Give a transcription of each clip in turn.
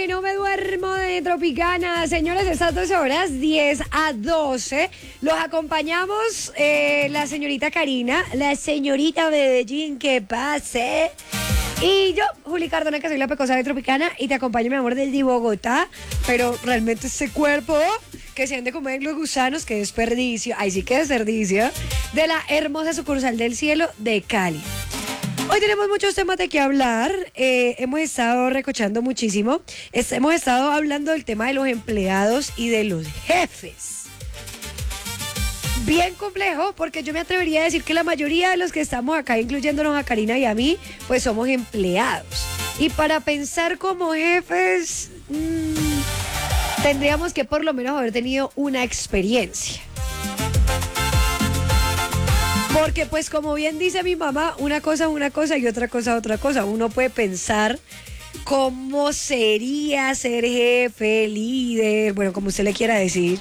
que no me duermo de Tropicana. Señores, estas 2 horas, 10 a 12, los acompañamos la señorita Karina, la señorita Medellín, que pase. Y yo, Juli Cardona, que soy la pecosa de Tropicana, y te acompaño, mi amor, del de Bogotá. Pero realmente ese cuerpo que se han de comer los gusanos, que desperdicio, ahí sí que desperdicio, de la hermosa sucursal del cielo de Cali. Hoy tenemos muchos temas de qué hablar, hemos estado recochando muchísimo, hemos estado hablando del tema de los empleados y de los jefes. Bien complejo, porque yo me atrevería a decir que la mayoría de los que estamos acá, incluyéndonos a Karina y a mí, pues somos empleados. Y para pensar como jefes, tendríamos que por lo menos haber tenido una experiencia. Porque pues como bien dice mi mamá, una cosa es una cosa y otra cosa es otra cosa. Uno puede pensar cómo sería ser jefe, líder, bueno, como usted le quiera decir,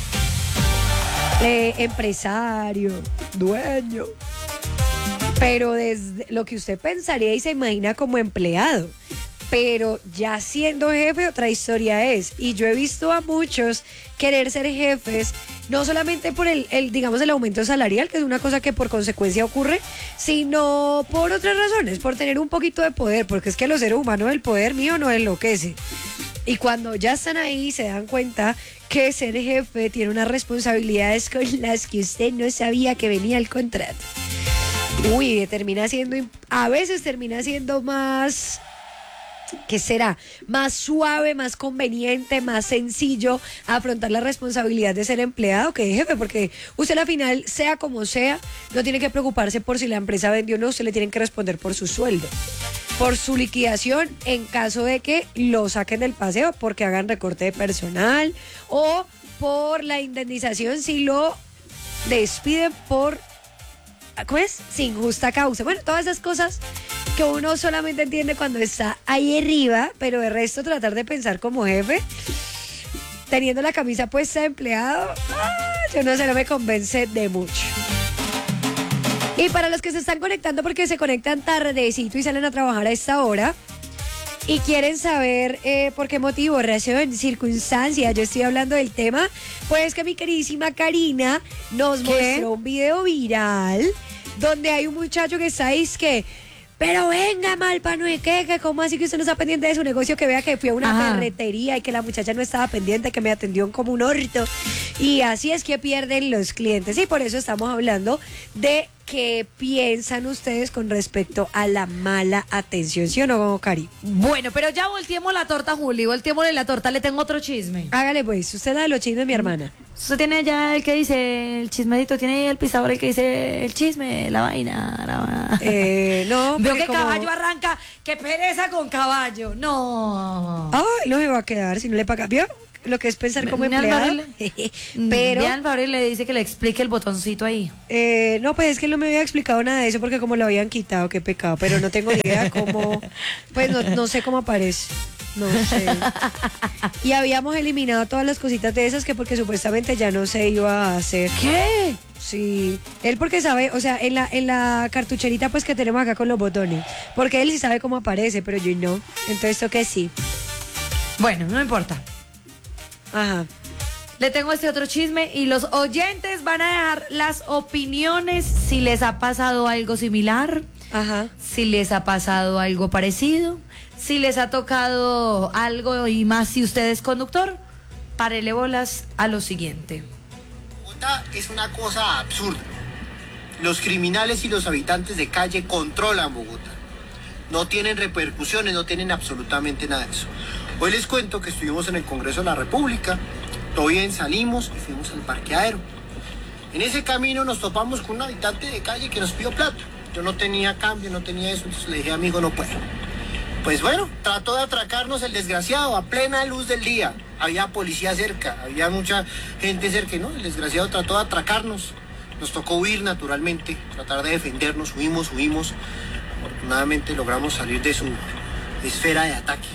empresario, dueño. Pero desde lo que usted pensaría y se imagina como empleado. Pero ya siendo jefe, otra historia es. Y yo he visto a muchos querer ser jefes, no solamente por digamos, el aumento salarial, que es una cosa que por consecuencia ocurre, sino por otras razones, por tener un poquito de poder, porque es que los seres humanos el poder mío no enloquece. Y cuando ya están ahí se dan cuenta que ser jefe tiene unas responsabilidades con las que usted no sabía que venía el contrato. Uy, a veces termina siendo más... ¿qué será? Más suave, más conveniente, más sencillo afrontar la responsabilidad de ser empleado que de jefe, porque usted al final, sea como sea, no tiene que preocuparse por si la empresa vendió o no, usted le tiene que responder por su sueldo, por su liquidación en caso de que lo saquen del paseo porque hagan recorte de personal, o por la indemnización si lo despiden por, ¿cómo es? Sin justa causa. Bueno, todas esas cosas que uno solamente entiende cuando está ahí arriba, pero de resto tratar de pensar como jefe, teniendo la camisa puesta de empleado, yo no sé, no me convence de mucho. Y para los que se están conectando porque se conectan tardecito y salen a trabajar a esta hora y quieren saber por qué motivo, razón, circunstancia, yo estoy hablando del tema, pues que mi queridísima Karina nos mostró un video viral donde hay un muchacho que está que pero venga, malpa, no es que ¿cómo así que usted no está pendiente de su negocio? Que vea que fui a una ferretería y que la muchacha no estaba pendiente, que me atendió como un orto. Y así es que pierden los clientes. Y por eso estamos hablando de qué piensan ustedes con respecto a la mala atención, ¿sí o no, Cari? Bueno, pero ya volteemos la torta, Juli, volteémosle la torta, le tengo otro chisme. Hágale pues, usted da de los chismes, mi hermana. Usted tiene ya el que dice el chismedito, tiene el pisador el que dice el chisme, la vaina. No. Veo que como... caballo arranca, que pereza con caballo, no. Ay, no me va a quedar si no le paga. ¿Vio? Lo que es pensar como empleado. Pero Dian Fabre le dice que le explique el botoncito ahí. No, pues es que no me había explicado nada de eso porque como lo habían quitado, qué pecado. Pero no tengo ni idea cómo, pues no sé cómo aparece. No sé. Y habíamos eliminado todas las cositas de esas que porque supuestamente ya no se iba a hacer. ¿Qué? Sí, él porque sabe, o sea, en la cartucherita pues que tenemos acá con los botones, porque él sí sabe cómo aparece, pero yo no. Entonces toqué sí. Bueno, no importa. Ajá. Le tengo este otro chisme y los oyentes van a dejar las opiniones si les ha pasado algo similar, Ajá. si les ha pasado algo parecido, si les ha tocado algo y más si usted es conductor. Párele bolas a lo siguiente. Bogotá es una cosa absurda. Los criminales y los habitantes de calle controlan Bogotá. No tienen repercusiones, no tienen absolutamente nada de eso. Hoy les cuento que estuvimos en el Congreso de la República, todo bien, salimos y fuimos al parqueadero. En ese camino nos topamos con un habitante de calle que nos pidió plata. Yo no tenía cambio, no tenía eso, entonces le dije, amigo, no puedo. Pues bueno, trató de atracarnos el desgraciado a plena luz del día. Había policía cerca, había mucha gente cerca, ¿no? El desgraciado trató de atracarnos. Nos tocó huir naturalmente, tratar de defendernos, huimos. Afortunadamente logramos salir de su esfera de ataque.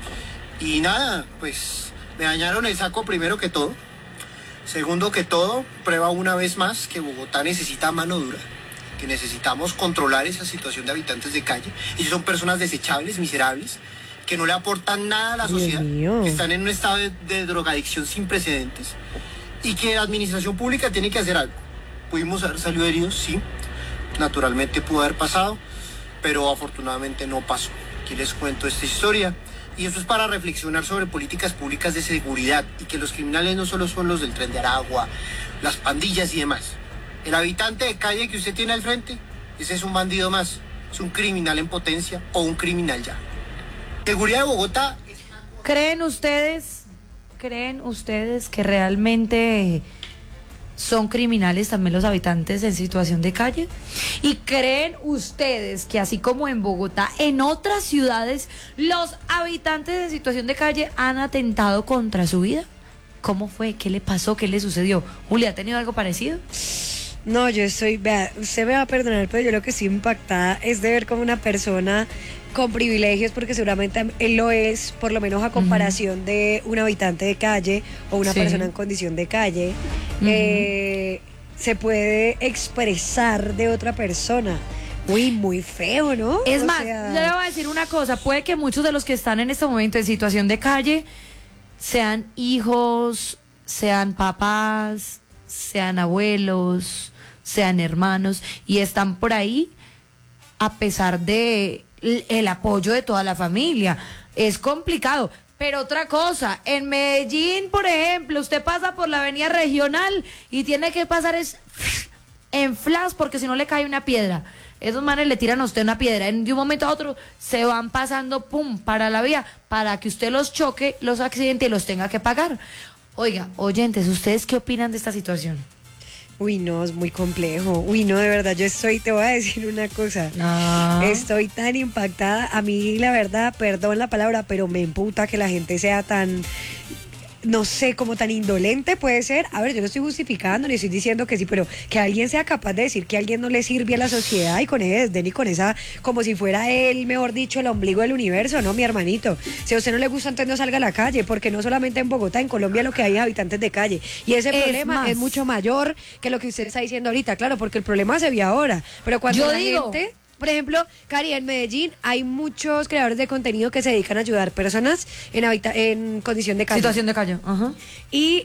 Y nada, pues me dañaron el saco primero que todo. Segundo que todo, prueba una vez más que Bogotá necesita mano dura, que necesitamos controlar esa situación de habitantes de calle. Ellos son personas desechables, miserables, que no le aportan nada a la Dios sociedad, mío. que están en un estado de drogadicción sin precedentes y que la administración pública tiene que hacer algo. Pudimos haber salido heridos, sí, naturalmente pudo haber pasado, pero afortunadamente no pasó. Aquí les cuento esta historia y eso es para reflexionar sobre políticas públicas de seguridad y que los criminales no solo son los del Tren de Aragua, las pandillas y demás. El habitante de calle que usted tiene al frente, ese es un bandido más, es un criminal en potencia o un criminal ya. Seguridad de Bogotá. ¿Creen ustedes que realmente son criminales también los habitantes en situación de calle? ¿Y creen ustedes que así como en Bogotá, en otras ciudades, los habitantes en situación de calle han atentado contra su vida? ¿Cómo fue? ¿Qué le pasó? ¿Qué le sucedió? Julia, ¿ha tenido algo parecido? No, yo estoy, vea, usted me va a perdonar, pero yo lo que estoy impactada es de ver como una persona con privilegios, porque seguramente él lo es, por lo menos a comparación de un habitante de calle o una Sí. persona en condición de calle, se puede expresar de otra persona. Uy, muy feo, ¿no? Es O más, sea, yo le voy a decir una cosa, puede que muchos de los que están en este momento en situación de calle sean hijos, sean papás, sean abuelos, sean hermanos y están por ahí a pesar de el apoyo de toda la familia. Es complicado. Pero otra cosa, en Medellín, por ejemplo, usted pasa por la avenida regional y tiene que pasar en flash porque si no le cae una piedra. Esos manes le tiran a usted una piedra. De un momento a otro se van pasando, pum, para la vía, para que usted los choque, los accidente y los tenga que pagar. Oiga, oyentes, ¿ustedes qué opinan de esta situación? uy, no, es muy complejo. Uy, no, de verdad, te voy a decir una cosa. No. Estoy tan impactada. A mí, la verdad, perdón la palabra, pero me emputa que la gente sea tan, no sé, como tan indolente puede ser. A ver, yo no estoy justificando ni estoy diciendo que sí, pero que alguien sea capaz de decir que a alguien no le sirve a la sociedad y con ese desdén y con esa, como si fuera él, mejor dicho, el ombligo del universo, ¿no, mi hermanito? Si a usted no le gusta, entonces no salga a la calle, porque no solamente en Bogotá, en Colombia lo que hay es habitantes de calle. Y ese Es problema más. es mucho mayor que lo que usted está diciendo ahorita, claro, porque el problema se vio ahora. Pero cuando Yo la digo. gente... Por ejemplo, Cari, en Medellín hay muchos creadores de contenido que se dedican a ayudar personas en condición de calle. Situación de calle. Ajá. Y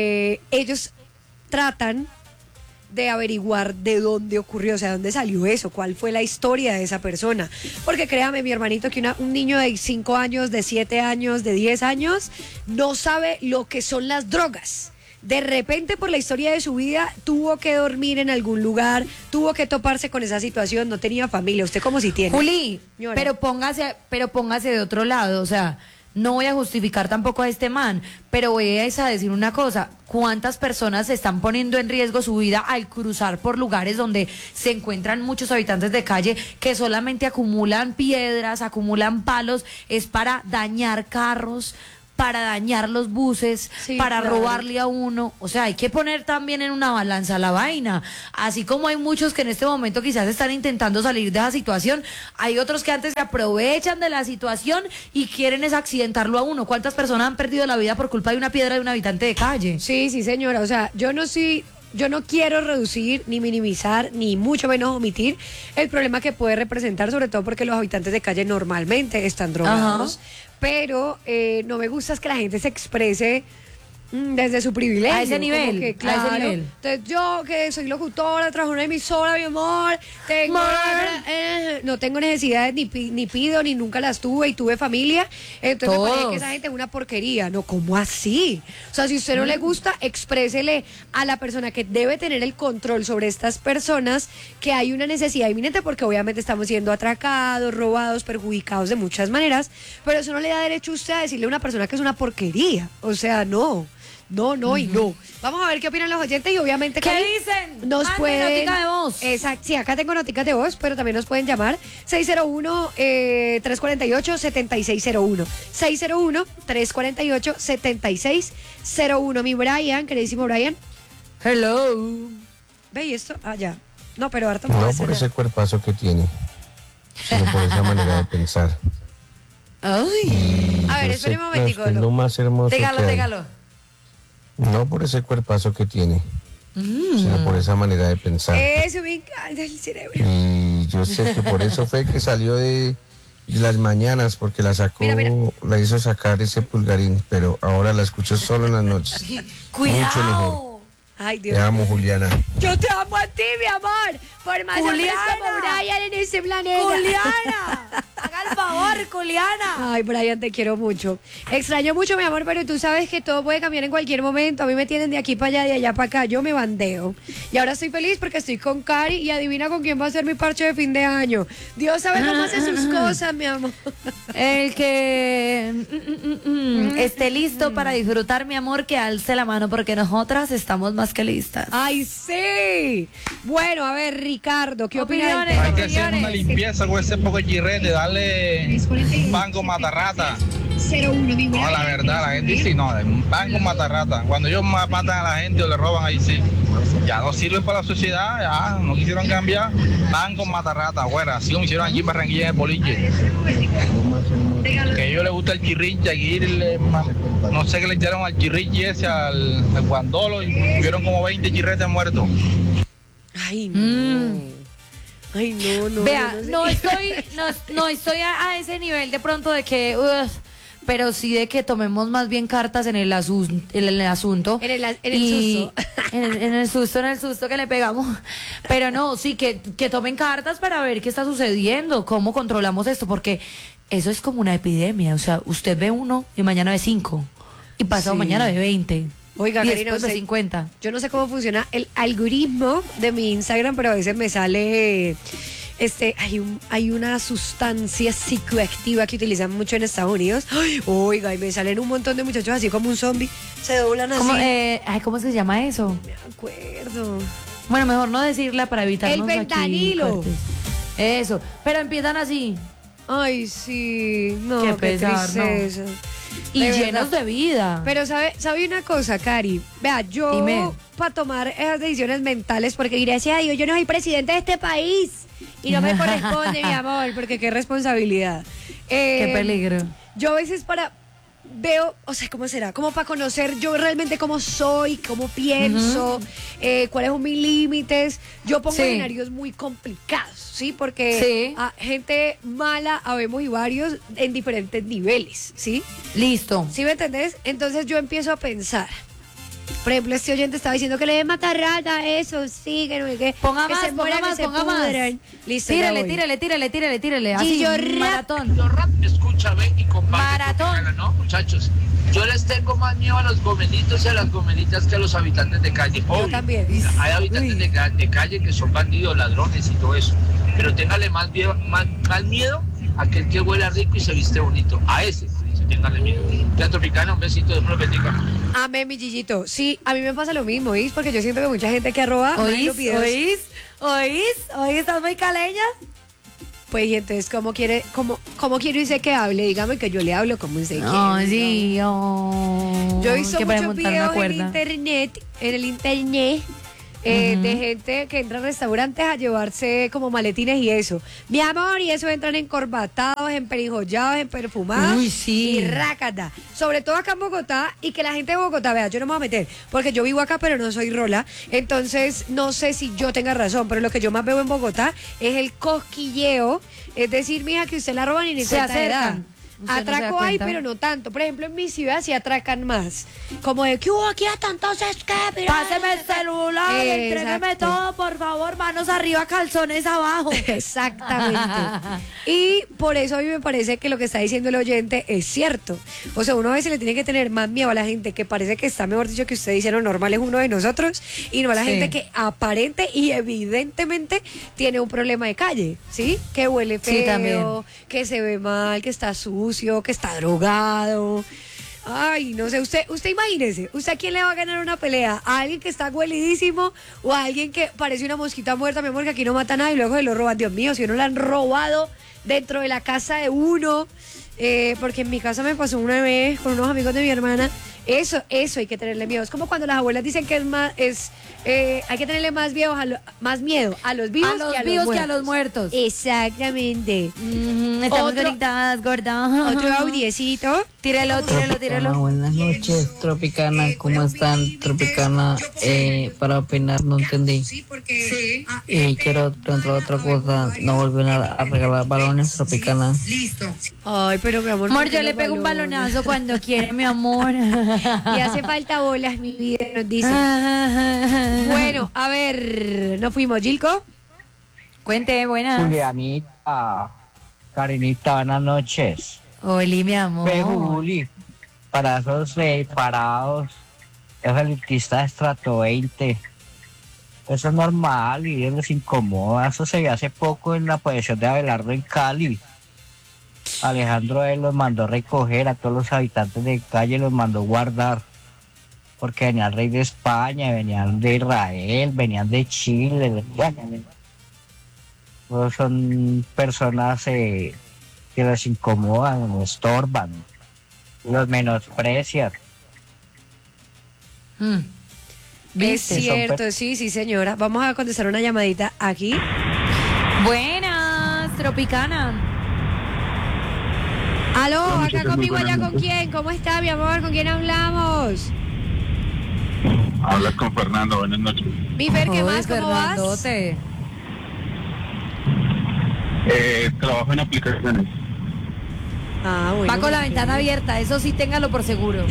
ellos tratan de averiguar de dónde ocurrió, o sea, dónde salió eso, cuál fue la historia de esa persona. Porque créame, mi hermanito, que un niño de 5 años, de 7 años, de 10 años, no sabe lo que son las drogas. De repente, por la historia de su vida, tuvo que dormir en algún lugar, tuvo que toparse con esa situación, no tenía familia. ¿Usted cómo si tiene? Juli, Señora. pero póngase de otro lado, o sea, no voy a justificar tampoco a este man, pero voy a decir una cosa, ¿cuántas personas se están poniendo en riesgo su vida al cruzar por lugares donde se encuentran muchos habitantes de calle que solamente acumulan piedras, acumulan palos, es para dañar carros, para dañar los buses, Sí, para claro. robarle a uno? O sea, hay que poner también en una balanza la vaina. Así como hay muchos que en este momento quizás están intentando salir de esa situación, hay otros que antes se aprovechan de la situación y quieren es accidentarlo a uno. ¿Cuántas personas han perdido la vida por culpa de una piedra de un habitante de calle? Sí, sí, señora. O sea, yo no quiero reducir, ni minimizar, ni mucho menos omitir el problema que puede representar, sobre todo porque los habitantes de calle normalmente están drogados. Pero no me gusta es que la gente se exprese desde su privilegio. A ese como nivel, que, a ese claro, nivel. Entonces yo que soy locutora, trabajo en una emisora, mi amor, no tengo necesidades, ni pido, ni nunca las tuve y tuve familia. Entonces me parece Todos. que esa gente es una porquería. No, ¿cómo así? O sea, si a usted no le gusta, exprésele a la persona que debe tener el control sobre estas personas que hay una necesidad inminente, porque obviamente estamos siendo atracados, robados, perjudicados de muchas maneras, pero eso no le da derecho a usted a decirle a una persona que es una porquería. O sea, no. No y no. Vamos a ver qué opinan los oyentes y obviamente ¿Qué Cari, dicen? nos Manden pueden notica de voz. Exacto, sí, acá tengo noticas de voz, pero también nos pueden llamar 601-348-7601. 601-348-7601. Mi Brian, queridísimo Brian. Hello. Ve y esto, ya. No, pero harto No más por allá. ese cuerpazo que tiene, sino por esa manera de pensar. Ay. A ver, Yo espere sé un momentico, que es no. lo más hermoso Dígalo, que hay. dígalo. No por ese cuerpazo que tiene, sino por esa manera de pensar. Eso me encanta el cerebro. Y yo sé que por eso fue que salió de las mañanas porque la sacó, Mira. la hizo sacar ese pulgarín, pero ahora la escucho solo en las noches. Mucho mejor. Cuidado. Ay, Dios Te mío. amo, Juliana. Yo te amo a ti, mi amor. Por más hombres como Brian en este planeta. Juliana, haga el favor, Juliana. Ay, Brian, te quiero mucho. Extraño mucho, mi amor, pero tú sabes que todo puede cambiar en cualquier momento. A mí me tienen de aquí para allá, de allá para acá. Yo me bandeo. Y ahora estoy feliz porque estoy con Cari y adivina con quién va a ser mi parche de fin de año. Dios sabe cómo hace sus cosas, mi amor. El que esté listo para disfrutar, mi amor, que alce la mano porque nosotras estamos más que listas. ¡Ay, sí! Bueno, a ver, Ricardo, ¿qué opinas? Opiniones. Hay que hacer una limpieza con ese poco de chirrete, darle un banco matarrata. No, la verdad, la gente dice no, un banco matarrata. Cuando ellos matan a la gente o le roban, ahí sí. Ya no sirven para la sociedad, ya no quisieron cambiar. Banco matarrata, afuera, así como hicieron aquí en Barranquilla en el boliche. Que a ellos les gusta el chirrinche, aquí no sé qué le echaron al chirrinche ese, al guandolo, y tuvieron como 20 chirretes muertos. Ay, no. Ay, no. Vea, no sé. no estoy a ese nivel de pronto de que, pero sí de que tomemos más bien cartas en el asunto. En el susto. En el susto que le pegamos. Pero no, sí, que tomen cartas para ver qué está sucediendo, cómo controlamos esto, porque eso es como una epidemia. O sea, usted ve uno y mañana ve 5. Y pasado Sí. mañana ve 20. Oiga, y Karina, después ve usted- 50. Yo no sé cómo funciona el algoritmo de mi Instagram, pero a veces me sale hay una sustancia psicoactiva que utilizan mucho en Estados Unidos. Ay, oiga, y me salen un montón de muchachos así como un zombie, se doblan así. ¿Cómo se llama eso? Me acuerdo. Bueno, mejor no decirla para evitarnos El fentanilo. aquí cortes. Eso, pero empiezan así Ay, sí, no, Qué qué pesar, ¿no? tristeza. y De llenos verdad. de vida. Pero sabe una cosa, Cari. Vea, yo Dime. para tomar esas decisiones mentales, porque gracias a Dios yo no soy presidente de este país y no me corresponde, mi amor, porque qué responsabilidad. Qué peligro. Yo a veces veo, o sea, ¿cómo será? Como para conocer yo realmente cómo soy, cómo pienso, cuáles son mis límites. Yo pongo Sí. escenarios muy complicados, ¿sí? Porque Sí. a gente mala habemos y varios en diferentes niveles, ¿sí? Listo. ¿Sí me entendés? Entonces yo empiezo a pensar. Por ejemplo, este oyente estaba diciendo que le dé matarrata, eso, sí, que no sé qué. Ponga que más, se mueran, ponga más, que se ponga más. pudran. Listo, ya voy. Tírele. Así, Gillo Rap. maratón. Yo rap, escúchame y comparte Maratón. tu canal, ¿no, muchachos? Yo les tengo más miedo a los gomelitos y a las gomelitas que a los habitantes de calle. Yo Obvio, también. hay habitantes Uy. de calle que son bandidos, ladrones y todo eso. Pero téngale más miedo a aquel que huele rico y se viste bonito. A ese, sí, téngale miedo. La Tropicana, un besito de profética. Amén, mi Gillito. Sí, a mí me pasa lo mismo, ¿oís? Porque yo siento que mucha gente que arroba ¿Oís? ¿Estás muy caleña? pues y entonces ¿cómo quiere usted que hable? Dígame que yo le hablo como usted No, quiere. sí, oh, Yo he visto que para muchos montar una videos en cuerda. el internet, de gente que entra a restaurantes a llevarse como maletines y eso. Mi amor, y eso entran encorbatados, emperijollados, perfumados. Uy, sí. Y rácata. Sobre todo acá en Bogotá, y que la gente de Bogotá, vea, yo no me voy a meter, porque yo vivo acá, pero no soy rola. Entonces, no sé si yo tenga razón, pero lo que yo más veo en Bogotá es el cosquilleo. Es decir, mija, que usted la roban y ni Se cuenta de acercan. edad. Usted no se da Atraco hay, cuenta. pero no tanto. Por ejemplo, en mi ciudad sí atracan más. Como de que hubo aquí hasta entonces que Páseme el celular, entrégueme Exacto. todo, por favor, manos arriba, calzones abajo. Exactamente. Y por eso a mí me parece que lo que está diciendo el oyente es cierto. O sea, uno a veces le tiene que tener más miedo a la gente que parece que está, mejor dicho, que usted dice lo normal es uno de nosotros, y no a la Sí. gente que aparente y evidentemente tiene un problema de calle, ¿sí? Que huele Sí, feo, también. que se ve mal, que está sucio, que está drogado. Ay, no sé, usted imagínese, ¿usted a quién le va a ganar una pelea? ¿A alguien que está huelidísimo o a alguien que parece una mosquita muerta, mi amor, que aquí no mata nada y luego se lo roban? Dios mío, si uno lo han robado dentro de la casa de uno, porque en mi casa me pasó una vez con unos amigos de mi hermana, Eso hay que tenerle miedo. Es como cuando las abuelas dicen que hay que tenerle más miedo a los vivos, que a los muertos. Exactamente. Estamos conectadas, gorda. Otro audiecito. Tíralo. Buenas noches, Tropicana. ¿Cómo están, Tropicana? Para opinar, no entendí. Y quiero preguntar otra cosa. No vuelven a regalar balones, Tropicana. Ay, pero mi amor. Amor, yo le pego un balonazo cuando quiere, mi amor. Y hace falta bolas, mi vida, nos dice. Bueno, a ver, nos fuimos, Gilco. Cuente, buenas. Julianita, Karinita, buenas noches. Oli, mi amor. Ve, Juli, para esos parados, es elitista de estrato 20. Eso es normal y ellos les incomoda. Eso se vio hace poco en la posición de Abelardo en Cali. Alejandro él los mandó recoger a todos los habitantes de calle, los mandó guardar. Porque venía el rey de España, venían de Israel, venían de Chile. Bueno, son personas que les incomodan, los estorban, los menosprecian. Es cierto, sí, señora. Vamos a contestar una llamadita aquí. Buenas, Tropicana. Aló, acá conmigo, allá con quién. ¿Cómo está, mi amor? ¿Con quién hablamos? Hablas con Fernando, buenas noches. Mi Fer, ¿qué más? ¿Cómo vas? Trabajo en aplicaciones. Ah, bueno. Va con la ventana abierta, eso sí, téngalo por seguro.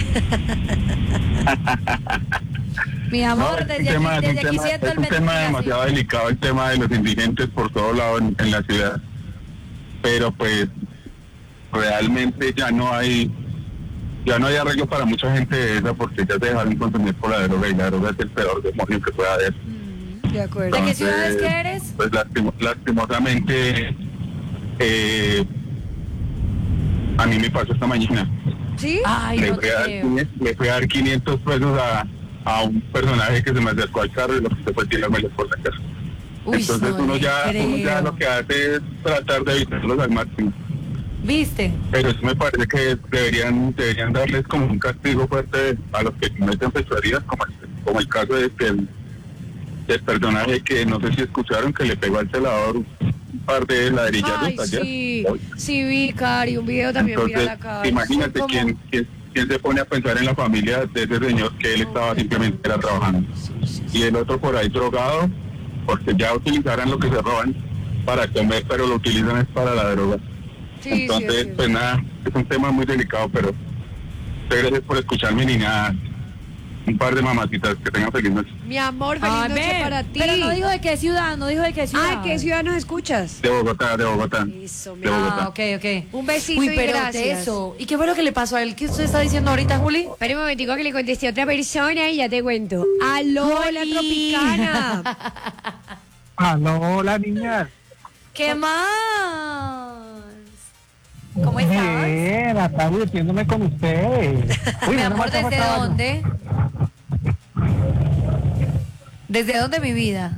Mi amor, desde aquí siento es un tema demasiado delicado, el tema de los indigentes por todo lado en la ciudad. Pero pues realmente ya no hay arreglo para mucha gente de esa, porque ya se dejaron consumir por la droga, y la droga es el peor demonio que pueda haber. De acuerdo. ¿De qué ciudades que eres? Pues lastimosamente a mí me pasó esta mañana. ¿Sí? Ay, Le fui a dar 500 pesos a un personaje que se me acercó al carro, y lo que se fue tirármelo por la casa. Uy, Entonces uno ya lo que hace es tratar de evitarlos al máximo. ¿Viste? Pero eso me parece que deberían darles como un castigo fuerte a los que cometen fechorías, como el caso del personaje que no sé si escucharon, que le pegó al celador un par de ladrillazos ayer. Sí, vi, Cari, un video también. Entonces, la Cari. imagínate quién se pone a pensar en la familia de ese señor, que él estaba simplemente trabajando. Y el otro por ahí drogado, porque ya utilizarán lo que se roban para comer, pero lo utilizan es para la droga. Entonces, pues nada, es un tema muy delicado, pero gracias por escucharme, ni nada. Un par de mamacitas, que tengan feliz noche. Mi amor, feliz noche para ti. Pero no dijo de qué ciudad, ¿qué ciudad nos escuchas? De Bogotá. Eso, mi de Bogotá. Ok. Un besito. Uy, y pero gracias. eso. ¿Y qué fue lo que le pasó a él? ¿Qué usted está diciendo ahorita, Juli? Espera un momentico que le contesté a otra persona y ya te cuento. Aló, la Tropicana. Aló, hola, niñas. ¿Qué más? ¿Cómo estás? Bien, acá divirtiéndome con ustedes. Mi amor, ¿desde dónde? ¿Desde dónde, mi vida?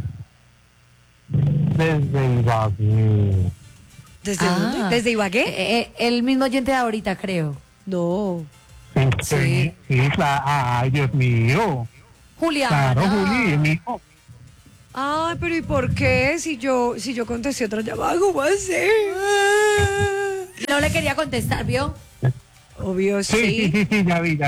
Desde Ibagué. ¿Desde dónde? ¿Desde Ibagué? El mismo oyente de ahorita, creo. No. Sí, claro. Ay, Dios mío. Juliana. Claro, Juli, mijo. Ay, pero ¿y por qué? Si yo contesté otra llamada, ¿cómo hacer? No le quería contestar, ¿vio? Obvio, sí. Sí, ya vi.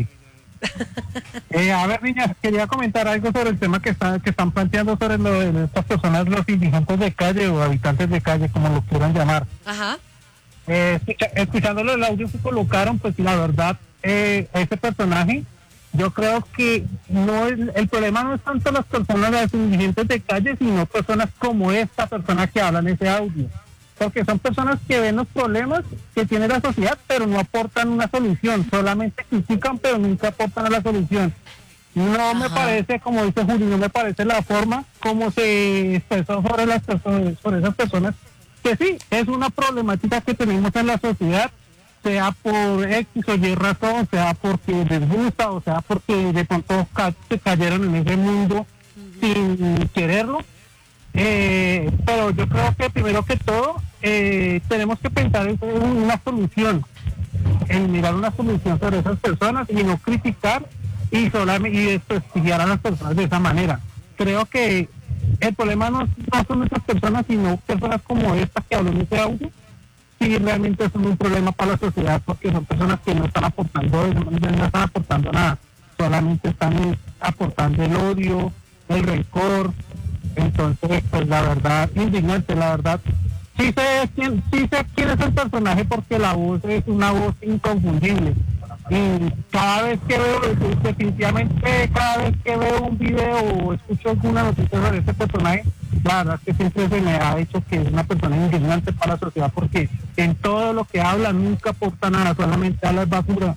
A ver, niñas, quería comentar algo sobre el tema que están planteando sobre lo de estas personas, los indigentes de calle o habitantes de calle, como lo quieran llamar. Ajá. Escuchándolo el audio que colocaron, pues la verdad, ese personaje, yo creo que el problema no es tanto las personas, los indigentes de calle, sino personas como esta persona que habla en ese audio. Porque son personas que ven los problemas que tiene la sociedad, pero no aportan una solución, solamente critican, pero nunca aportan a la solución. No me parece, como dice Juli, no me parece la forma como se expresó sobre esas personas, que sí, es una problemática que tenemos en la sociedad, sea por X o Y razón, sea porque les gusta, o sea porque de pronto se cayeron en ese mundo sin quererlo. Pero yo creo que primero que todo tenemos que pensar en una solución. en mirar una solución sobre esas personas y no criticar y desprestigiar a las personas de esa manera. Creo que el problema no son esas personas, sino personas como esta que habló en ese audio. Sí, realmente son un problema para la sociedad, porque son personas que no están aportando nada, solamente están aportando el odio, el rencor. Entonces, pues la verdad, indignante, la verdad. Sí sé quién es el personaje, porque la voz es una voz inconfundible. Y cada vez que veo, definitivamente cada vez que veo un video o escucho alguna noticia sobre este personaje, la verdad es que siempre se me ha hecho que es una persona indignante para la sociedad, porque en todo lo que habla nunca aporta nada, solamente habla basura.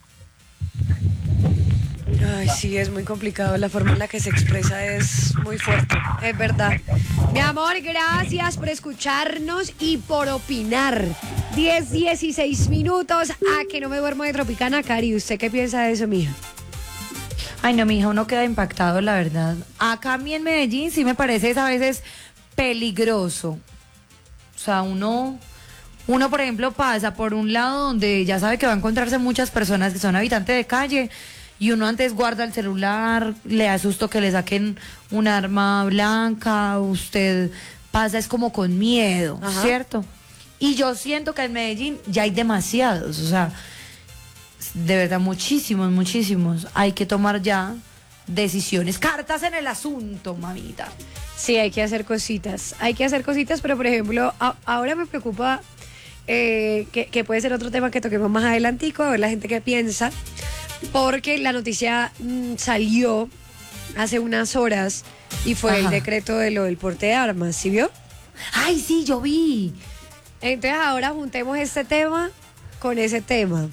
Ay, sí, es muy complicado. La forma en la que se expresa es muy fuerte, es verdad. Mi amor, gracias por escucharnos y por opinar. 10:16 minutos. A que no me duermo de Tropicana. Cari, ¿usted qué piensa de eso, mija? Ay, no, mija, uno queda impactado, la verdad. Acá a mí en Medellín sí me parece a veces peligroso. O sea, uno, por ejemplo, pasa por un lado donde ya sabe que va a encontrarse muchas personas que son habitantes de calle, y uno antes guarda el celular, le asusto que le saquen un arma blanca, usted pasa es como con miedo, ajá, ¿cierto? Y yo siento que en Medellín ya hay demasiados, o sea, de verdad muchísimos. Hay que tomar ya decisiones, cartas en el asunto, mamita. Sí, hay que hacer cositas, pero por ejemplo, ahora me preocupa que puede ser otro tema que toquemos más adelantico, a ver la gente qué piensa. Porque la noticia salió hace unas horas y fue, ajá, el decreto de lo del porte de armas, ¿sí vio? Ay, sí, yo vi. Entonces ahora juntemos este tema con ese tema.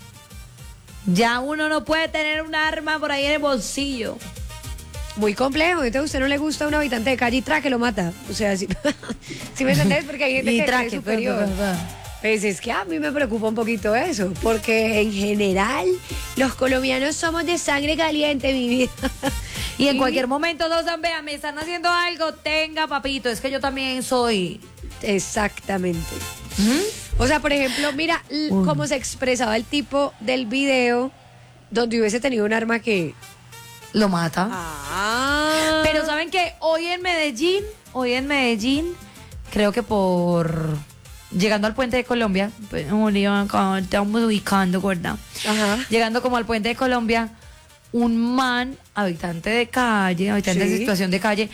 Ya uno no puede tener un arma por ahí en el bolsillo. Muy complejo. Entonces a usted no le gusta un habitante de calle y traque lo mata. O sea, ¿sí me entendés? Porque hay gente que es superior. Pues es que a mí me preocupa un poquito eso, porque en general los colombianos somos de sangre caliente, mi vida. Y en cualquier momento vean, me están haciendo algo, tenga papito, es que yo también soy. Exactamente. O sea, por ejemplo, mira cómo se expresaba el tipo del video donde hubiese tenido un arma que lo mata. Pero ¿saben qué? Hoy en Medellín, creo que llegando al puente de Colombia, pues, estamos ubicando, gorda. Ajá. Llegando como al puente de Colombia, un man, habitante de situación de calle,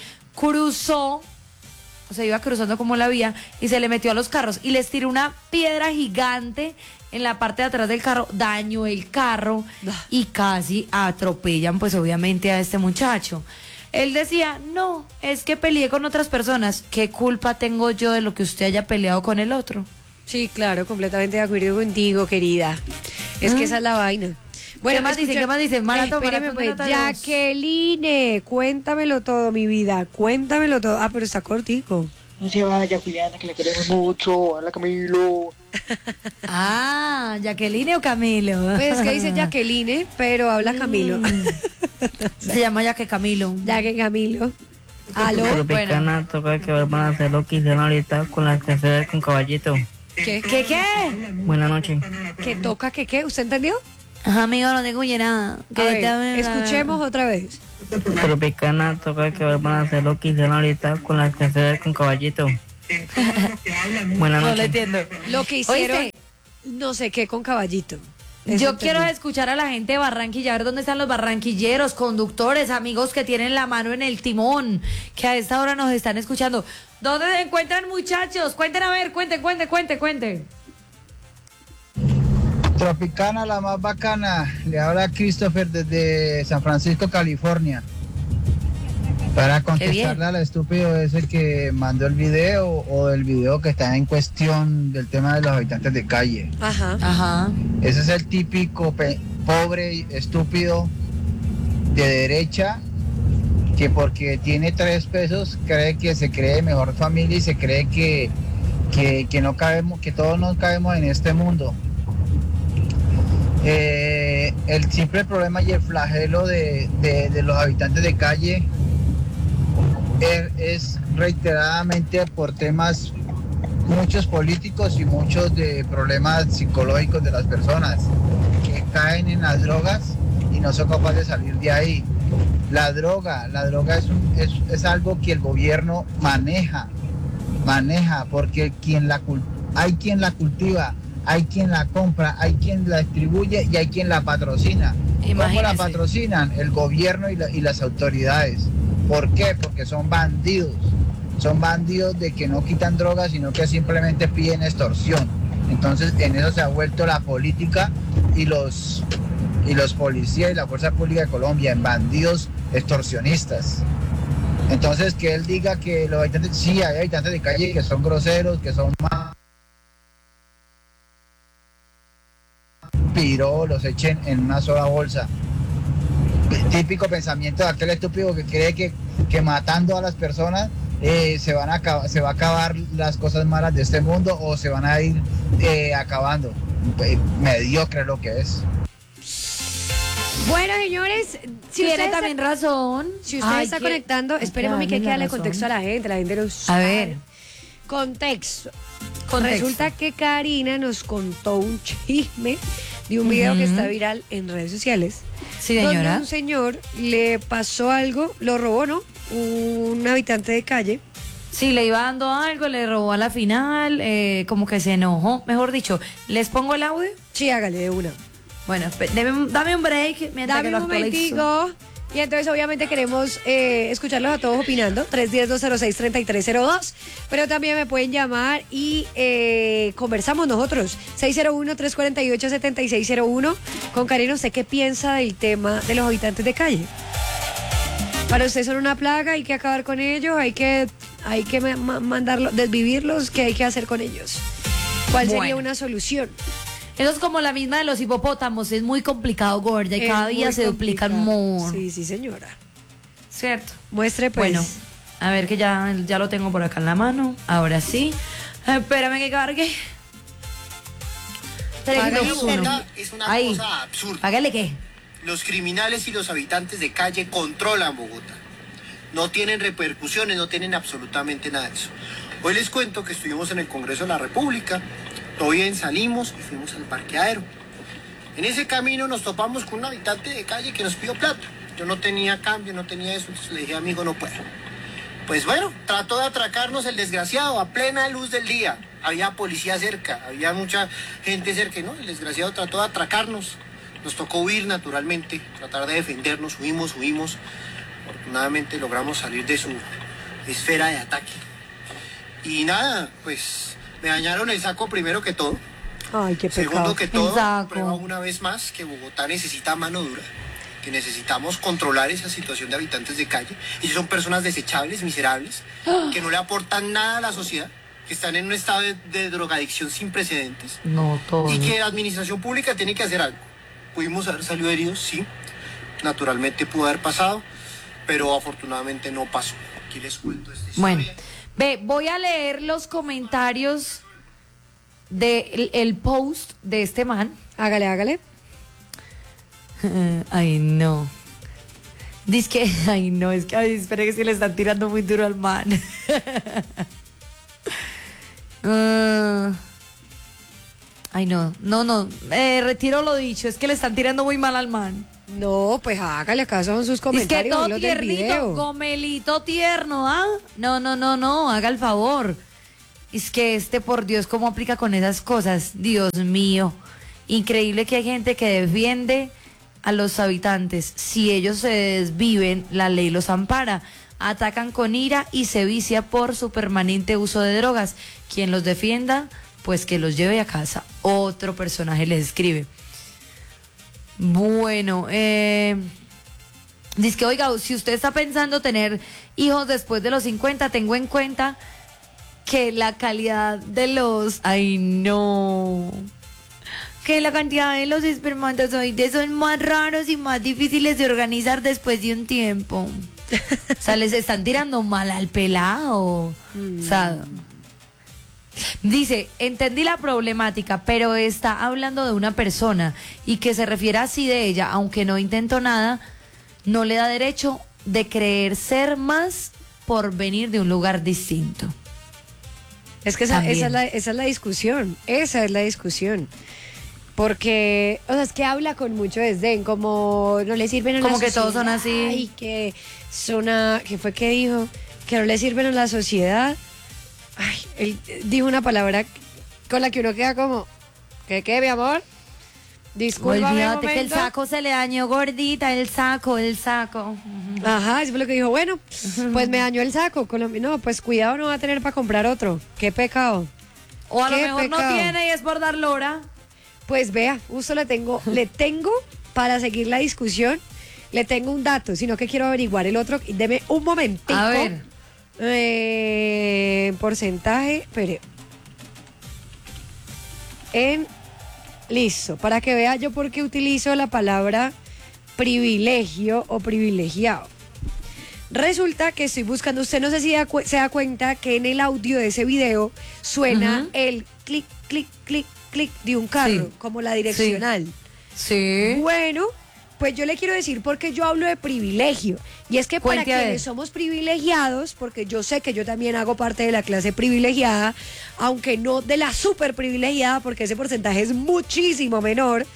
iba cruzando como la vía y se le metió a los carros y les tiró una piedra gigante en la parte de atrás del carro, dañó el carro y casi atropellan, pues obviamente, a este muchacho. Él decía, no, es que peleé con otras personas. ¿Qué culpa tengo yo de lo que usted haya peleado con el otro? Sí, claro, completamente de acuerdo contigo, querida. Es que esa es la vaina. Bueno, ¿Qué más dice? Espéreme, pues, Jacqueline, cuéntamelo todo, mi vida, cuéntamelo todo. Pero está cortico. No se vaya, Juliana, que la queremos mucho. Hola, Camilo. ¿Jacqueline o Camilo? Pues es que dice Jacqueline, pero habla Camilo. Se llama Jaque Camilo. Aló. Tropicana, toca que van a hacer lo que hicieron ahorita con las terceras con Caballito. ¿Qué? Buenas noches. ¿Qué toca? ¿Qué? ¿Usted entendió? Ajá, amigo, no tengo nada. Escuchemos otra vez. Tropicana, toca que van a hacer lo que hicieron ahorita con las terceras con Caballito. Buenas noches. No lo entiendo. Lo que hicieron, no sé qué con Caballito. Yo quiero escuchar a la gente de Barranquilla, a ver dónde están los barranquilleros, conductores, amigos que tienen la mano en el timón, que a esta hora nos están escuchando. ¿Dónde se encuentran, muchachos? Cuenten, a ver, cuenten. Tropicana, la más bacana. Le habla Christopher desde San Francisco, California. Para contestarle al estúpido ese que mandó el video o el video que está en cuestión del tema de los habitantes de calle. Ajá. Ese es el típico pobre y estúpido de derecha que porque tiene 3 pesos cree que se cree mejor familia y se cree que no cabemos, que todos nos cabemos en este mundo. El simple problema y el flagelo de los habitantes de calle es reiteradamente por temas muchos políticos y muchos de problemas psicológicos de las personas que caen en las drogas y no son capaces de salir de ahí. La droga es algo que el gobierno maneja, porque hay quien la cultiva, hay quien la compra, hay quien la distribuye y hay quien la patrocina. ¿Cómo la patrocinan? El gobierno y las autoridades. ¿Por qué? Porque son bandidos. Son bandidos de que no quitan drogas, sino que simplemente piden extorsión. Entonces, en eso se ha vuelto la política y los policías y la fuerza pública de Colombia, en bandidos extorsionistas. Entonces, que él diga que los habitantes, sí, hay habitantes de calle que son groseros, que son piro, los echen en una sola bolsa. Típico pensamiento de aquel estúpido que cree que matando a las personas se va a acabar las cosas malas de este mundo o se van a ir acabando. Mediocre lo que es. Bueno, señores, si tiene también razón. Si usted está conectando, esperemos que darle contexto a la gente no sabe. A ver. Contexto. Resulta que Karina nos contó un chisme de un video que está viral en redes sociales. Sí, señora. Donde un señor le pasó algo, lo robó, ¿no? Un habitante de calle. Sí, le iba dando algo, le robó a la final, como que se enojó. Mejor dicho, ¿les pongo el audio? Sí, hágale de una. Bueno, dame un break. Dame un momentico. Y entonces obviamente queremos escucharlos a todos opinando, 310-206-3302, pero también me pueden llamar y conversamos nosotros, 601-348-7601. Con Karina, ¿usted qué piensa del tema de los habitantes de calle? Para usted son una plaga, hay que acabar con ellos, hay que mandarlos, desvivirlos, ¿qué hay que hacer con ellos? ¿Cuál sería una solución? Eso es como la misma de los hipopótamos, es muy complicado, gorda, y cada día se duplican more. Sí, sí, señora. ¿Cierto? Muestre, pues. Bueno, a ver que ya lo tengo por acá en la mano. Ahora sí. Espérame que cargue. 3, 2, 1. Es una Ahí. cosa absurda. Hágale qué. Los criminales y los habitantes de calle controlan Bogotá. No tienen repercusiones, no tienen absolutamente nada de eso. Hoy les cuento que estuvimos en el Congreso de la República. Todo bien, salimos y fuimos al parqueadero. En ese camino nos topamos con un habitante de calle que nos pidió plata. Yo no tenía cambio, no tenía eso, entonces le dije, amigo, no puedo. Pues bueno, trató de atracarnos el desgraciado a plena luz del día. Había policía cerca, había mucha gente cerca, ¿no? El desgraciado trató de atracarnos. Nos tocó huir naturalmente, tratar de defendernos, huimos. Afortunadamente logramos salir de su esfera de ataque. Y nada, pues me dañaron el saco primero que todo. Ay, qué pecado. Segundo que todo, prueba una vez más que Bogotá necesita mano dura, que necesitamos controlar esa situación de habitantes de calle. Ellos son personas desechables, miserables, que no le aportan nada a la sociedad, que están en un estado de drogadicción sin precedentes. No, todo. Y que la administración pública tiene que hacer algo. Pudimos haber salido heridos, sí. Naturalmente pudo haber pasado, pero afortunadamente no pasó. Aquí les cuento esta historia. Bueno. Voy a leer los comentarios del post de este man. Hágale. Ay, no. Dice que, ay, no, es que, ay, espere que se le están tirando muy duro al man. Ay, no, retiro lo dicho, es que le están tirando muy mal al man. No, pues hágale acaso en sus comentarios. Es que todo los del tiernito, video. gomelito tierno, ¿ah? No, haga el favor. Es que por Dios, ¿cómo aplica con esas cosas? Dios mío. Increíble que hay gente que defiende a los habitantes. Si ellos se desviven, la ley los ampara. Atacan con ira y se vicia por su permanente uso de drogas. Quien los defienda, pues que los lleve a casa. Otro personaje les escribe. Bueno, dice que, oiga, si usted está pensando tener hijos después de los 50, tengo en cuenta que la calidad de los... Ay, no. Que la cantidad de los espermatozoides son más raros y más difíciles de organizar después de un tiempo. O sea, les están tirando mal al pelado. O sea... Dice, entendí la problemática, pero está hablando de una persona y que se refiere así de ella, aunque no intentó nada, no le da derecho de creer ser más por venir de un lugar distinto. Es que esa es la discusión, esa es la discusión. Porque, o sea, es que habla con mucho desdén, como no le sirven a la sociedad. Como que todos son así. Y que son ¿qué fue que dijo? Que no le sirven a la sociedad. Ay, él dijo una palabra con la que uno queda como, ¿qué, mi amor? Discúlpame. Olvídate que el saco se le dañó, gordita, el saco. Ajá, eso fue lo que dijo. Bueno, pues me dañó el saco. No, pues cuidado, no va a tener para comprar otro. Qué pecado. O a lo mejor no tiene y es por dar lora. Pues vea, justo le tengo para seguir la discusión, le tengo un dato, sino que quiero averiguar el otro. Deme un momentico. A ver. Porcentaje, espere. Listo, para que vea yo por qué utilizo la palabra privilegio o privilegiado. Resulta que estoy buscando, usted no sé si se da cuenta que en el audio de ese video suena el clic, clic, clic, clic de un carro, como la direccional. Sí. Bueno, pues yo le quiero decir porque yo hablo de privilegio. Y es que para quienes somos privilegiados, porque yo sé que yo también hago parte de la clase privilegiada, aunque no de la súper privilegiada, porque ese porcentaje es muchísimo menor,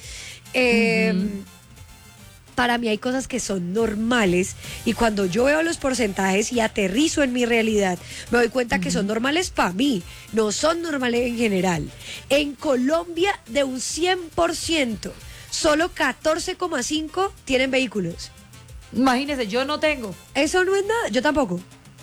para mí hay cosas que son normales y cuando yo veo los porcentajes y aterrizo en mi realidad, me doy cuenta que son normales para mí, no son normales en general. En Colombia, de un 100%, solo 14,5 tienen vehículos. Imagínese, yo no tengo. Eso no es nada, yo tampoco.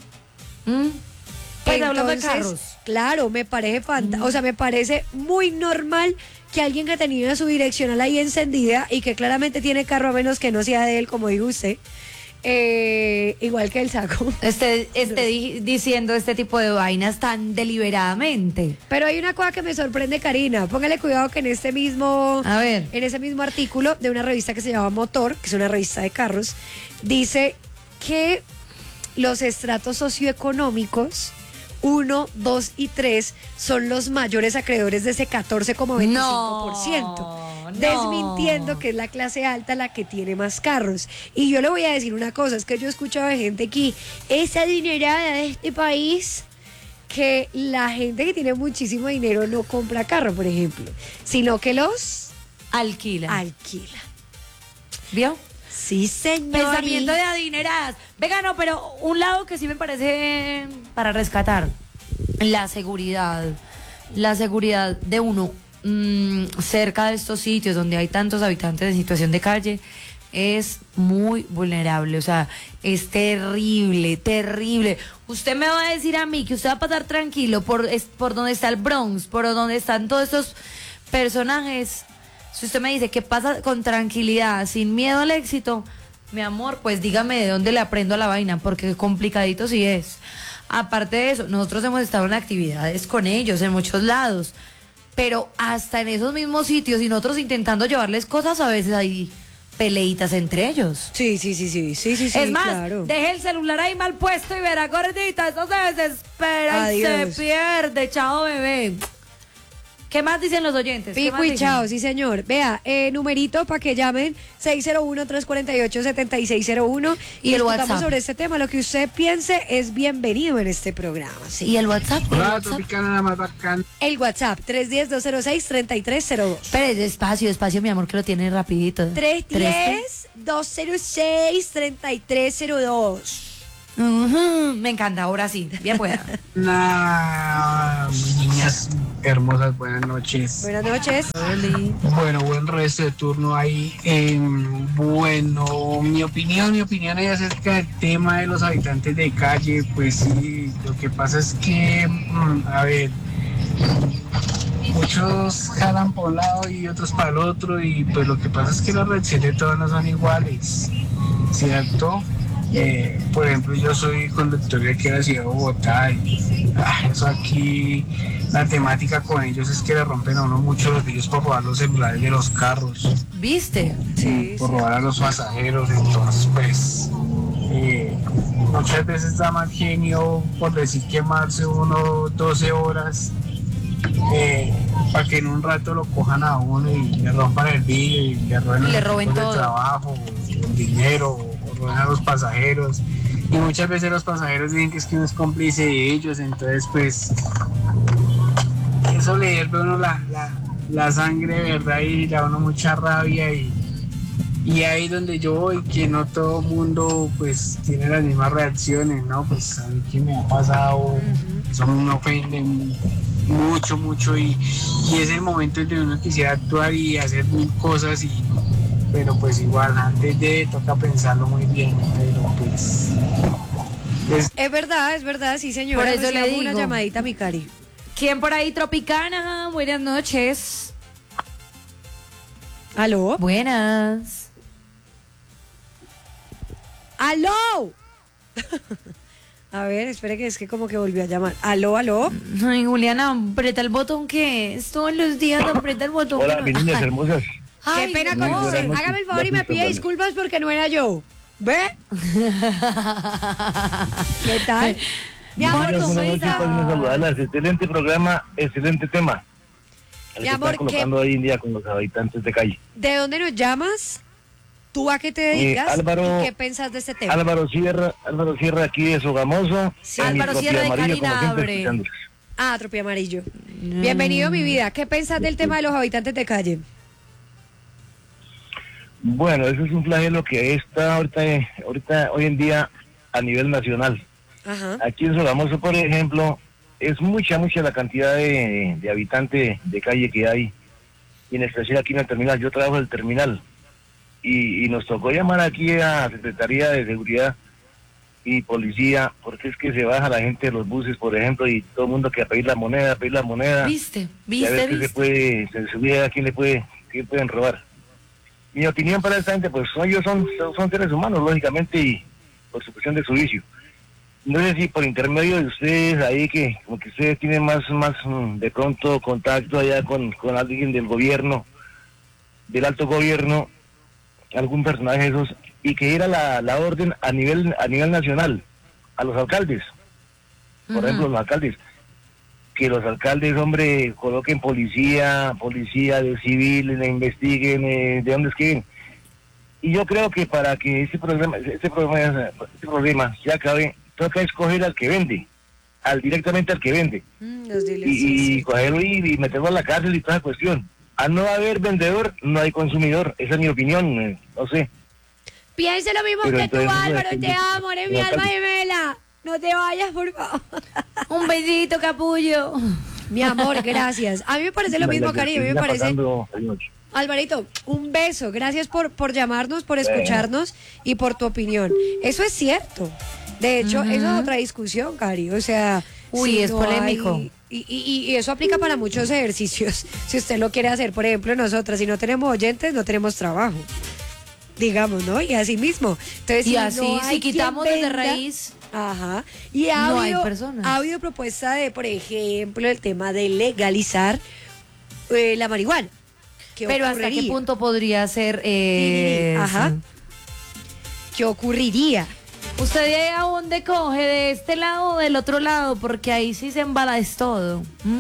Pues hablando de carros. Claro, me parece o sea, me parece muy normal que alguien que tenía su direccional ahí encendida y que claramente tiene carro, a menos que no sea de él, como dijo usted, igual que el saco. Esté diciendo este tipo de vainas tan deliberadamente. Pero hay una cosa que me sorprende, Karina. Póngale cuidado que en ese mismo artículo de una revista que se llama Motor, que es una revista de carros, dice que los estratos socioeconómicos 1, 2 y 3 son los mayores acreedores de ese 14,25%. Desmintiendo que es la clase alta la que tiene más carros. Y yo le voy a decir una cosa, es que yo he escuchado de gente aquí, esa adinerada de este país, que la gente que tiene muchísimo dinero no compra carro, por ejemplo, sino que los alquila. ¿Vio? Sí, señor. Pensamiento de adineradas. Venga, no, pero un lado que sí me parece para rescatar, la seguridad de uno cerca de estos sitios donde hay tantos habitantes en situación de calle es muy vulnerable, o sea, es terrible. Usted me va a decir a mí que usted va a pasar tranquilo por donde está el Bronx, por donde están todos estos personajes. Si usted me dice que pasa con tranquilidad, sin miedo al éxito, mi amor, pues dígame de dónde le aprendo a la vaina, porque complicadito sí es. Aparte de eso, nosotros hemos estado en actividades con ellos en muchos lados, pero hasta en esos mismos sitios y nosotros intentando llevarles cosas, a veces hay peleitas entre ellos. Sí. Es más, claro, deje el celular ahí mal puesto y verá, gordita, eso se desespera. Adiós. Y se pierde. Chao, bebé. ¿Qué más dicen los oyentes? Pico y chao, sí señor. Vea, numerito para que llamen 601-348-7601 y el WhatsApp sobre este tema. Lo que usted piense es bienvenido en este programa. ¿Sí? ¿Y el WhatsApp? Hola, Tropicana, la más bacán. El WhatsApp, 310-206-3302. Pero despacio, mi amor, que lo tiene rapidito. 310-206-3302. Me encanta, ahora sí, bien pueda. Niñas hermosas, buenas noches. Buenas noches. Bueno, buen resto de turno ahí. Bueno, mi opinión es acerca del tema de los habitantes de calle. Pues sí, lo que pasa es que, a ver, muchos jalan por un lado y otros para el otro, y pues lo que pasa es que las reacciones de todos no son iguales, ¿cierto? Por ejemplo, yo soy conductor de aquí a la ciudad de Bogotá y eso aquí, la temática con ellos es que le rompen a uno mucho los vidrios por robar los celulares de los carros. ¿Viste? Sí. Por robar a los pasajeros, entonces pues muchas veces da mal genio por decir quemarse uno 12 horas para que en un rato lo cojan a uno y le rompan el vidrio y le roben todo el trabajo, el dinero, a los pasajeros, y muchas veces los pasajeros dicen que es que uno es cómplice de ellos, entonces pues eso le hierve a uno la sangre, ¿verdad? Y le da a uno mucha rabia y ahí donde yo voy, que no todo mundo pues tiene las mismas reacciones, ¿no? Pues a mí que me ha pasado, eso me ofende mucho y es el momento en que uno quisiera actuar y hacer mil cosas pero pues igual antes de toca pensarlo muy bien, pero pues... Es verdad, sí señora. Por eso le Recibamos digo. una llamadita, mi cari. ¿Quién por ahí, Tropicana? Buenas noches. ¿Aló? Buenas. ¡Aló! A ver, espere que es que como que volvió a llamar. ¿Aló? Ay, Juliana, aprieta el botón que es todos los días, aprieta el botón. Hola, que mis no... niñas hermosas. Ay, Qué pena no. con usted. noches. Hágame el favor y me Gracias por pide darme. disculpas porque no era yo. ¿Ve? ¿Qué tal? Mi amor, Buenas ¿cómo noches, está? pues, saludarlas. Excelente programa, excelente tema. El Mi que amor, están colocando hoy en día con los habitantes de calle. ¿De dónde nos llamas? ¿Tú a qué te dedicas? Álvaro- ¿Y qué pensás de este tema? Álvaro Sierra aquí de Sogamoso. Sí, en mi Álvaro propio Sierra de amarillo, como siempre, Carinabre. escuchándolos. Ah, Tropia Amarillo. Bienvenido, mi vida. ¿Qué pensás del tema de los habitantes de calle? Bueno, eso es un flagelo que está ahorita hoy en día a nivel nacional. Ajá. Aquí en Sogamoso, por ejemplo, es mucha la cantidad de habitantes de calle que hay, y en especial aquí en el terminal. Yo trabajo en el terminal y nos tocó llamar aquí a Secretaría de Seguridad y Policía, porque es que se baja la gente de los buses, por ejemplo, y todo el mundo que a pedir la moneda. ¿Viste? Y a ver qué se sube, a quién pueden robar. Mi opinión para esta gente, pues ellos son seres humanos, lógicamente, y por su cuestión de su vicio. No sé si por intermedio de ustedes ahí, que como que ustedes tienen más de pronto contacto allá con alguien del gobierno, del alto gobierno, algún personaje de esos, y que era la orden a nivel nacional, a los alcaldes, por ejemplo, los alcaldes, que los alcaldes, hombre, coloquen policía de civil, investiguen de dónde es que vienen. Y yo creo que para que este problema se acabe, toca escoger al que vende, directamente al que vende, y cogerlo y meterlo a la cárcel y toda esa cuestión. Al no haber vendedor, no hay consumidor. Esa es mi opinión, no sé. Piensa lo mismo Pero que tú, entonces, Álvaro. Te amo, eres mi alma gemela. No te vayas, por favor. Un besito, capullo. Mi amor, gracias. A mí me parece lo mismo, cariño. A mí me parece... Noche. Alvarito, un beso. Gracias por llamarnos, por escucharnos y por tu opinión. Eso es cierto. De hecho, eso es otra discusión, Cari. O sea... Uy, si es no polémico. hay- y eso aplica para muchos ejercicios. Si usted lo quiere hacer, por ejemplo, nosotras, si no tenemos oyentes, no tenemos trabajo. Digamos, ¿no? Y así mismo. Entonces, Y si así, no hay si quien quitamos desde venda- raíz, Ajá. Y no hay personas. ha habido propuesta de, por ejemplo, el tema de legalizar la marihuana. ¿Qué pero ¿hasta qué ocurriría? punto podría ser? Ajá. ¿Qué ocurriría? ¿Usted de a dónde coge? ¿De este lado o del otro lado? Porque ahí sí se embala es todo.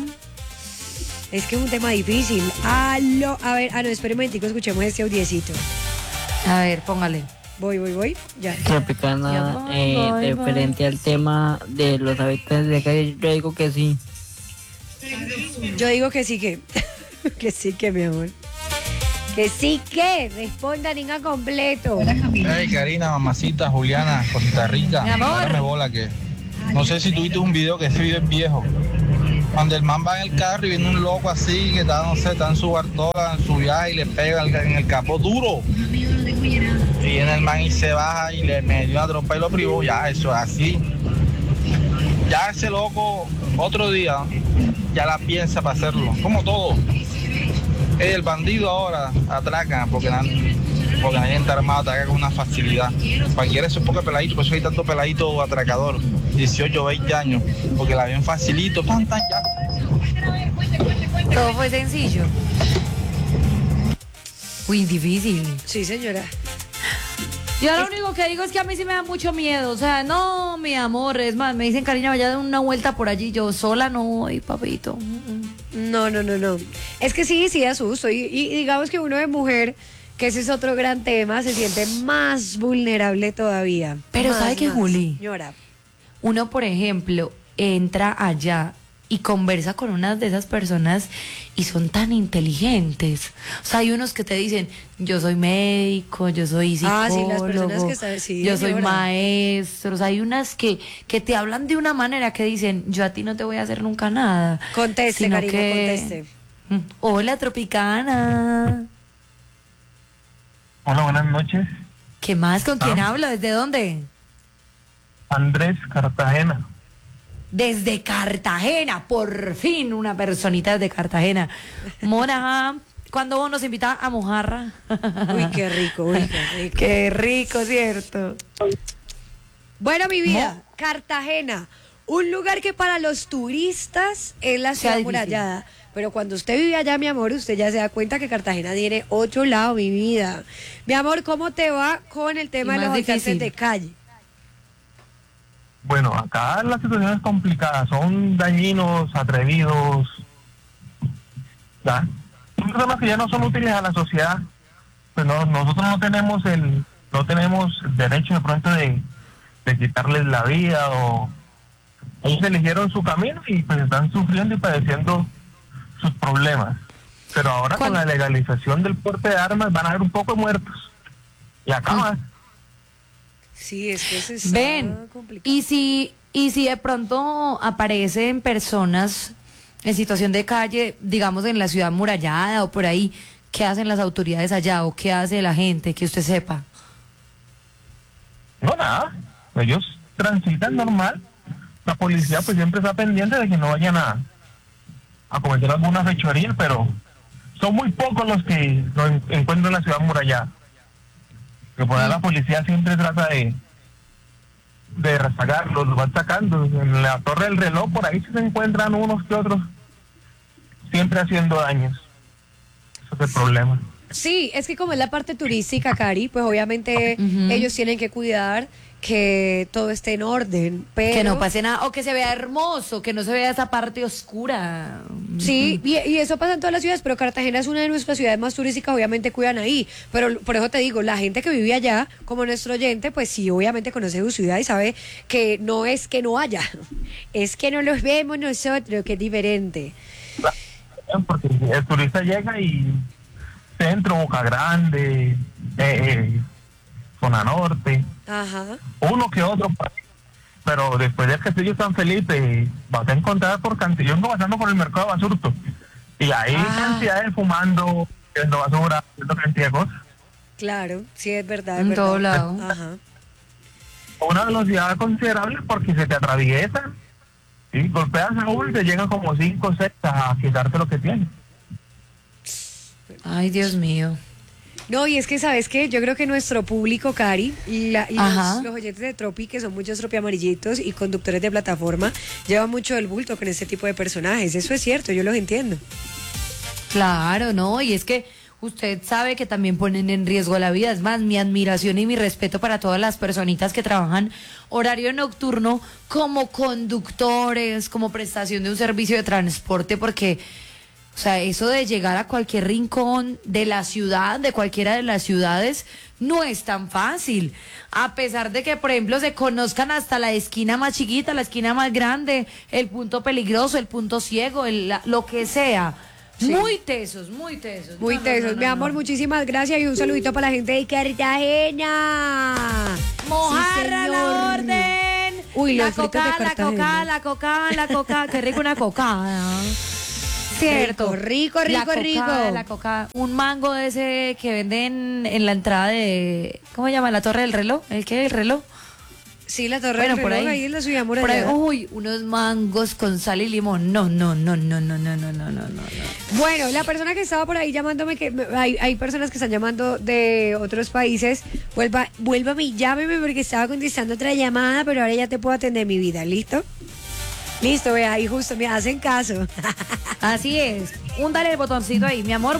Es que es un tema difícil. A ver, no, espere un momentico, escuchemos este audiecito. A ver, póngale. Voy. Ya. Tropicana, voy. referente al tema de los habitantes de calle, yo digo que sí. Yo digo que sí que. Que sí que, mi amor. Que sí que. Responda, niña completo. Hey, Karina, mamacita, Juliana, Costa Rica. Mi amor. Ahora me bola que... No sé si tuviste un video, que ese video es viejo. Cuando el man va en el carro y viene un loco así, que está, no sé, está en su bartola, en su viaje, y le pega en el capó duro. Y viene el man y se baja y le metió una trompa y lo privó. Ya, eso es así. Ya ese loco, otro día, ya la piensa para hacerlo. Como todo. El bandido ahora atraca porque nadie está armado, ataca con una facilidad. Cualquiera eso es poco peladito, por eso hay tanto peladito atracador, 18, 20 años, porque la ven facilito, tan ya. Todo fue sencillo. Uy, difícil. Sí, señora. Yo lo único que digo es que a mí sí me da mucho miedo. O sea, no, mi amor. Es más, me dicen, cariño, vaya a dar una vuelta por allí. Yo sola no voy, papito. No. Es que sí asusto. Y digamos que uno de mujer, que ese es otro gran tema, se siente más vulnerable todavía. Pero Más, ¿sabe qué, más. Juli? Señora. Uno, por ejemplo, entra allá y conversa con unas de esas personas y son tan inteligentes. O sea, hay unos que te dicen, yo soy médico, yo soy psicólogo, sí, las personas que están, sí, yo soy señora. maestro. O sea, hay unas que te hablan de una manera que dicen, yo a ti no te voy a hacer nunca nada. Conteste, sino Karina, conteste. Hola, Tropicana. Hola, buenas noches. ¿Qué más? ¿Con quién hablo? ¿Desde dónde? Andrés, Cartagena. Desde Cartagena, por fin una personita desde Cartagena. Mona, ¿cuándo vos nos invitas a Mojarra? Uy, qué rico, uy, qué rico. Qué rico, ¿cierto? Bueno, mi vida, Cartagena, un lugar que para los turistas es la ciudad amurallada. Pero cuando usted vive allá, mi amor, usted ya se da cuenta que Cartagena tiene 8 lados, mi vida. Mi amor, ¿cómo te va con el tema de los habitantes de calle? Bueno, acá la situación es complicada, son dañinos, atrevidos, ¿ya? Son personas que ya no son útiles a la sociedad, pues nosotros no tenemos el derecho de pronto de quitarles la vida, o ellos eligieron su camino y pues están sufriendo y padeciendo sus problemas. Pero ahora con la legalización del porte de armas van a haber un poco de muertos y acaba. Sí, es que se Ven, y si de pronto aparecen personas en situación de calle, digamos en la ciudad amurallada o por ahí, ¿qué hacen las autoridades allá o qué hace la gente que usted sepa? No, nada, ellos transitan normal. La policía pues siempre está pendiente de que no vayan a cometer alguna fechoría, pero son muy pocos los que lo encuentran en la ciudad amurallada. Que por ahí la policía siempre trata de rezagarlos, los van sacando. En la Torre del Reloj por ahí se encuentran unos que otros siempre haciendo daños. Ese es el problema. Sí, es que como es la parte turística, Cari, pues obviamente ellos tienen que cuidar que todo esté en orden, pero... Que no pase nada, o que se vea hermoso, que no se vea esa parte oscura. Sí, y eso pasa en todas las ciudades, pero Cartagena es una de nuestras ciudades más turísticas, obviamente cuidan ahí, pero por eso te digo, la gente que vive allá, como nuestro oyente, pues sí, obviamente conoce su ciudad y sabe que no es que no haya, es que no los vemos nosotros, que es diferente. Porque el turista llega y centro, Boca Grande, zona norte, uno que otro, pero después del Castillo San Felipe vas a encontrar por cantidad. Yo vengo pasando por el mercado de Basurto y hay cantidades fumando, haciendo basura, haciendo cantidad de cosas. Claro, sí, es verdad. En todo lado. Ajá. Una velocidad considerable porque se te atraviesa, ¿sí? Golpeas a uno y te llegan como 5 o 6 a quitarte lo que tienes. Ay, Dios mío. No, y es que, ¿sabes qué? Yo creo que nuestro público, Cari, y los oyentes de Tropi, que son muchos Tropi amarillitos y conductores de plataforma, llevan mucho el bulto con este tipo de personajes. Eso es cierto, yo los entiendo. Claro, no, y es que usted sabe que también ponen en riesgo la vida. Es más, mi admiración y mi respeto para todas las personitas que trabajan horario nocturno como conductores, como prestación de un servicio de transporte, porque... O sea, eso de llegar a cualquier rincón de la ciudad, de cualquiera de las ciudades, no es tan fácil. A pesar de que, por ejemplo, se conozcan hasta la esquina más chiquita, la esquina más grande, el punto peligroso, el punto ciego, lo que sea. Sí. Muy tesos, muy tesos. Muy tesos. Mi amor, muchísimas gracias y un saludito para la gente de Cartagena. Mojarra sí, la orden. Uy, la los fritos de Cartagena. La coca. Qué rico una coca. Cierto. Rico. La coca, un mango de ese que venden en la entrada de, ¿cómo se llama? La Torre del Reloj. ¿El qué? ¿El reloj? Sí, la Torre del Reloj, ahí en la ciudad amurallada. Uy, unos mangos con sal y limón. No. Bueno, la persona que estaba por ahí llamándome, que hay personas que están llamando de otros países, vuélvame y llámeme porque estaba contestando otra llamada, pero ahora ya te puedo atender, mi vida, ¿listo? Listo, vea, ahí justo me hacen caso. Así es. Húndale el botoncito ahí, mi amor.